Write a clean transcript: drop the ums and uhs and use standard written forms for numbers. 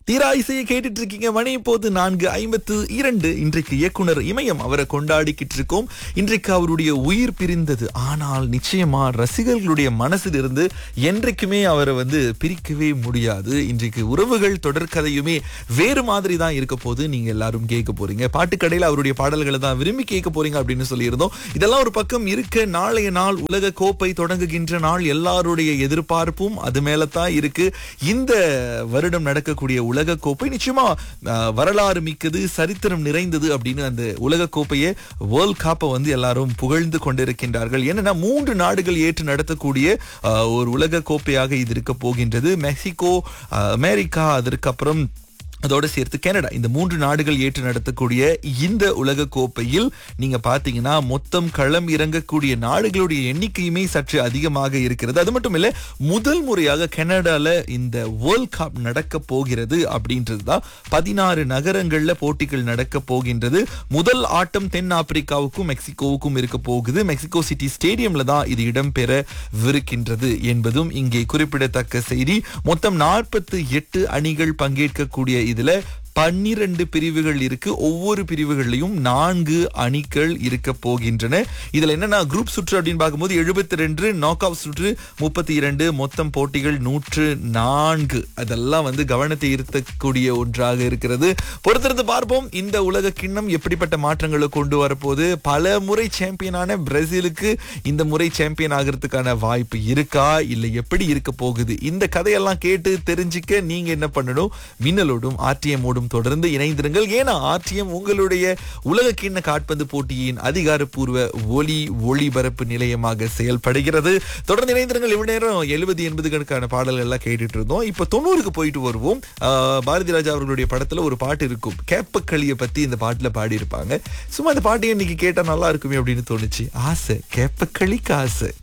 தீரா இசையை கேட்டுட்டு இருக்கீங்க. மணி இப்போது 4:52. இன்றைக்கு இயக்குனர் இமயம் அவரை கொண்டாடிக்கிட்டு இருக்கோம். இன்றைக்கு அவருடைய உயிர் பிரிந்தது. ஆனால் நிச்சயமா ரசிகர்களுடைய மனசில் இருந்து என்றைக்குமே அவரை பிரிக்கவே முடியாது. இன்றைக்கு உறவுகள் தொடர்கதையுமே வேறு மாதிரி தான் இருக்க போது. நீங்க எல்லாரும் கேட்க போறீங்க. பாட்டுக்கடையில் அவருடைய பாடல்களை தான் விரும்பி கேட்க போறீங்க அப்படின்னு சொல்லியிருந்தோம். இதெல்லாம் ஒரு பக்கம் இருக்க, நாளைய நாள் உலக கோப்பை தொடங்குகின்ற நாள். எல்லாருடைய எதிர்பார்ப்பும் அது மேலதான் இருக்கு. இந்த வருடம் நடக்கக்கூடிய உலக கோப்பை நிச்சயமா வரலாறு மிக்கது, சரித்திரம் நிறைந்தது அப்படின்னு அந்த உலக கோப்பையை, வேர்ல்ட் கப்பை எல்லாரும் புகழ்ந்து கொண்டிருக்கின்றார்கள். ஏன்னா 3 நாடுகள் ஏற்று நடத்தக்கூடிய ஒரு உலக கோப்பையாக இது இருக்க போகின்றது. மெக்சிகோ, அமெரிக்கா, அதற்கப்புறம் அதோடு சேர்த்து கனடா, இந்த 3 நாடுகள் ஏற்று நடத்தக்கூடிய இந்த உலக கோப்பையில் நீங்க பாத்தீங்கன்னா மொத்தம் களம் இறங்கக்கூடிய நாடுகளுடைய எண்ணிக்கையுமே சற்று அதிகமாக இருக்கிறது. அது மட்டும் இல்ல, முதல் முறையாக கனடால இந்த வேர்ல்ட் கப் நடக்க போகிறது அப்படின்றதுதான். 16 நகரங்கள்ல போட்டிகள் நடக்க போகின்றது. முதல் ஆட்டம் தென் ஆப்பிரிக்காவுக்கும் மெக்சிகோவுக்கும் இருக்க போகுது. மெக்சிகோ சிட்டி ஸ்டேடியம்ல தான் இது இடம்பெறவிருக்கின்றது என்பதும் இங்கே குறிப்பிடத்தக்க செய்தி. மொத்தம் 48 அணிகள் பங்கேற்கக்கூடிய இதுல 12 பிரிவுகள் இருக்கு. ஒவ்வொரு பிரிவுகள்லையும் 4 அணிகள் இருக்க போகின்றன. இதுல என்னன்னா, குரூப் சுற்று அப்படின்னு பார்க்கும்போது 72, நாக் அவுட் சுற்று 32, மொத்தம் போட்டிகள் 104. அதெல்லாம் கவனத்தை ஈர்க்கக்கூடிய ஒன்றாக இருக்கிறது. பொறுத்திருந்து பார்ப்போம் இந்த உலக கிண்ணம் எப்படிப்பட்ட மாற்றங்களை கொண்டு வரப்போகுது. பல முறை சாம்பியனான பிரேசிலுக்கு இந்த முறை சாம்பியன் ஆகிறதுக்கான வாய்ப்பு இருக்கா, இல்லை எப்படி இருக்க போகுது? இந்த கதையெல்லாம் கேட்டு தெரிஞ்சுக்க நீங்க என்ன பண்ணணும்? மின்னலோடும் ஆர்டிஎம்மோடும் தொடர்ந்து இணைந்திருங்கள். ஏன்னா ஆர்டிஎம் உங்களுடைய உலக கிண்ண காற்பந்து போட்டியின் அதிகாரப்பூர்வ ஒளிபரப்பு நிலையமாக செயல்படுகிறது. தொடர்ந்து இணைந்திருங்கள். இவ்வளவு நேரம் 70, 80களுக்கான பாடல்கள் எல்லாம் கேட்டுட்டு இருந்தோம். இப்ப 90க்கு போயிட்டு வருவோம். பாரதி ராஜா அவர்களுடைய படத்துல ஒரு பாட்டு இருக்கும், கேப்பக்களியை பத்தி இந்த பாட்டுல பாடி இருப்பாங்க. சும்மா இந்த பாட்டு இன்னைக்கு கேட்டா நல்லா இருக்குமே அப்படின்னு தோணுச்சு. ஆசை கேப்பக்களிக்கு ஆசை.